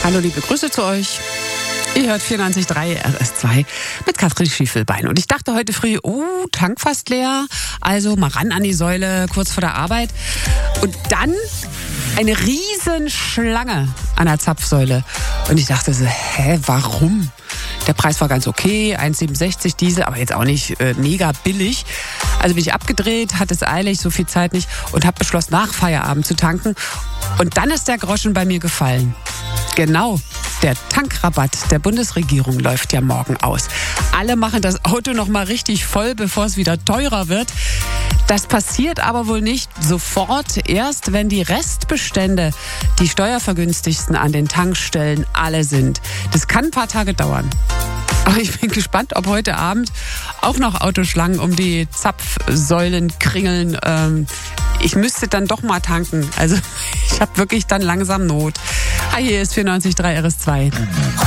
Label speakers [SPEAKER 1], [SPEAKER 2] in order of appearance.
[SPEAKER 1] Hallo, liebe Grüße zu euch. Ihr hört 94.3 RS2 mit Katrin Schiefelbein. Und ich dachte heute früh, Tank fast leer, also mal ran an die Säule, kurz vor der Arbeit. Und dann eine riesen Schlange an der Zapfsäule. Und ich dachte so, warum? Der Preis war ganz okay, 1,67 Diesel, aber jetzt auch nicht mega billig. Also bin ich abgedreht, hatte es eilig, so viel Zeit nicht und habe beschlossen, nach Feierabend zu tanken. Und dann ist der Groschen bei mir gefallen. Genau, der Tankrabatt der Bundesregierung läuft ja morgen aus. Alle machen das Auto noch mal richtig voll, bevor es wieder teurer wird. Das passiert aber wohl nicht sofort, erst wenn die Restbestände, die steuervergünstigsten an den Tankstellen alle sind. Das kann ein paar Tage dauern. Aber ich bin gespannt, ob heute Abend auch noch Autoschlangen um die Zapfsäulen kringeln. Ich müsste dann doch mal tanken. Also ich habe wirklich dann langsam Not. Hier ist 94.3 RS2.